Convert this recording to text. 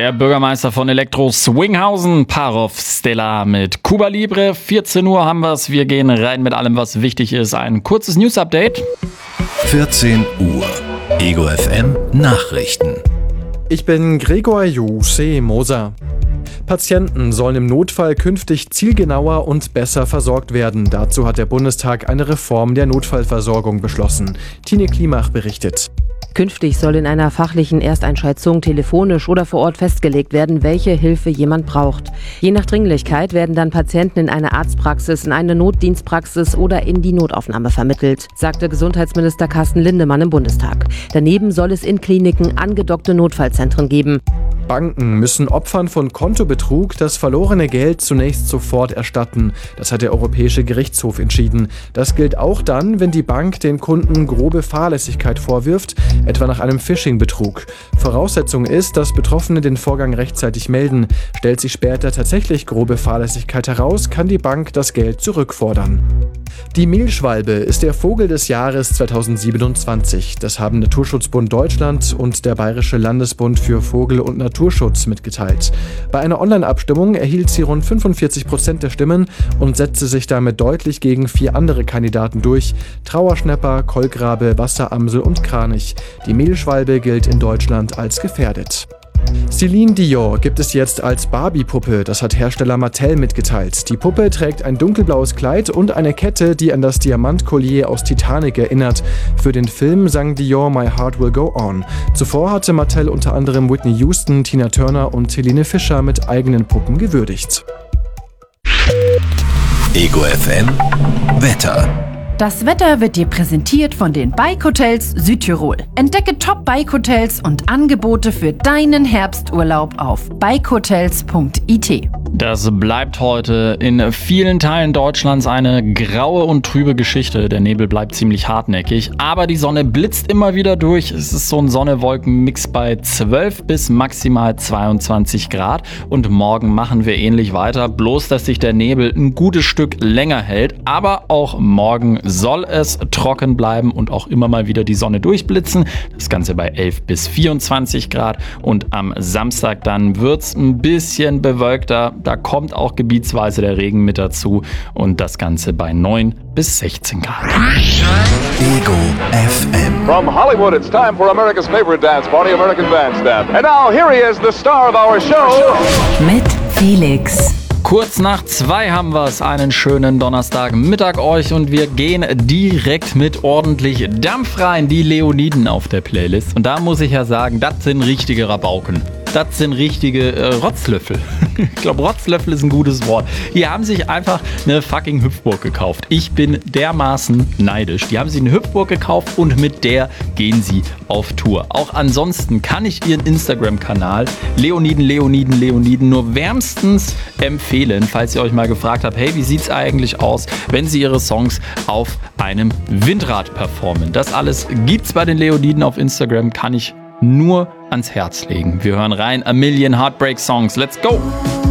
Der Bürgermeister von Elektro Swinghausen, Parov Stella mit Cuba Libre. 14 Uhr haben wir's. Wir gehen rein mit allem, was wichtig ist. Ein kurzes News-Update. 14 Uhr. Ego FM Nachrichten. Ich bin Gregor Moser. Patienten sollen im Notfall künftig zielgenauer und besser versorgt werden. Dazu hat der Bundestag eine Reform der Notfallversorgung beschlossen. Tine Klimach berichtet. Künftig soll in einer fachlichen Ersteinschätzung telefonisch oder vor Ort festgelegt werden, welche Hilfe jemand braucht. Je nach Dringlichkeit werden dann Patienten in eine Arztpraxis, in eine Notdienstpraxis oder in die Notaufnahme vermittelt, sagte Gesundheitsminister Carsten Lindemann im Bundestag. Daneben soll es in Kliniken angedockte Notfallzentren geben. Banken müssen Opfern von Kontobetrug das verlorene Geld zunächst sofort erstatten. Das hat der Europäische Gerichtshof entschieden. Das gilt auch dann, wenn die Bank den Kunden grobe Fahrlässigkeit vorwirft, etwa nach einem Phishing-Betrug. Voraussetzung ist, dass Betroffene den Vorgang rechtzeitig melden. Stellt sich später tatsächlich grobe Fahrlässigkeit heraus, kann die Bank das Geld zurückfordern. Die Mehlschwalbe ist der Vogel des Jahres 2027. Das haben Naturschutzbund Deutschland und der Bayerische Landesbund für Vogel- und Naturschutz mitgeteilt. Bei einer Online-Abstimmung erhielt sie rund 45% der Stimmen und setzte sich damit deutlich gegen 4 andere Kandidaten durch: Trauerschnäpper, Kolkrabe, Wasseramsel und Kranich. Die Mehlschwalbe gilt in Deutschland als gefährdet. Celine Dion gibt es jetzt als Barbie-Puppe, das hat Hersteller Mattel mitgeteilt. Die Puppe trägt ein dunkelblaues Kleid und eine Kette, die an das Diamantkollier aus Titanic erinnert. Für den Film sang Dion My Heart Will Go On. Zuvor hatte Mattel unter anderem Whitney Houston, Tina Turner und Helene Fischer mit eigenen Puppen gewürdigt. Ego FM Wetter. Das Wetter wird dir präsentiert von den Bike Hotels Südtirol. Entdecke Top-Bike-Hotels und Angebote für deinen Herbsturlaub auf bikehotels.it. Das bleibt heute in vielen Teilen Deutschlands eine graue und trübe Geschichte. Der Nebel bleibt ziemlich hartnäckig, aber die Sonne blitzt immer wieder durch. Es ist so ein Sonne-Wolken-Mix bei 12 bis maximal 22 Grad. Und morgen machen wir ähnlich weiter, bloß dass sich der Nebel ein gutes Stück länger hält. Aber auch morgen soll es trocken bleiben und auch immer mal wieder die Sonne durchblitzen. Das Ganze bei 11 bis 24 Grad. Und am Samstag dann wird es ein bisschen bewölkter. Da kommt auch gebietsweise der Regen mit dazu und das Ganze bei 9 bis 16 Grad. Ego FM. From Hollywood, it's time for America's favorite dance party, American Bandstand. And now, here he is, the star of our show. Mit Felix. Kurz nach 2 haben wir es, einen schönen Donnerstagmittag euch und wir gehen direkt mit ordentlich Dampf rein, die Leoniden auf der Playlist. Und da muss ich ja sagen, das sind richtige Rabauken. Das sind richtige Rotzlöffel. Ich glaube, Rotzlöffel ist ein gutes Wort. Die haben sich einfach eine fucking Hüpfburg gekauft. Ich bin dermaßen neidisch. Die haben sich eine Hüpfburg gekauft und mit der gehen sie auf Tour. Auch ansonsten kann ich ihren Instagram-Kanal Leoniden nur wärmstens empfehlen, falls ihr euch mal gefragt habt, hey, wie sieht's eigentlich aus, wenn sie ihre Songs auf einem Windrad performen. Das alles gibt's bei den Leoniden auf Instagram, kann ich nur ans Herz legen. Wir hören rein, A Million Heartbreak Songs. Let's go!